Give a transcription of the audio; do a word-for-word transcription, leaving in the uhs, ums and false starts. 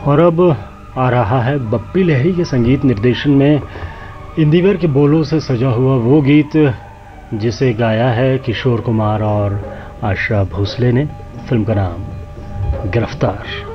और अब आ रहा है बप्पी लहिरी के संगीत निर्देशन में इंदिवर के बोलों से सजा हुआ वो गीत जिसे गाया है किशोर कुमार और आशा भोसले ने। फिल्म का नाम गिरफ्तार।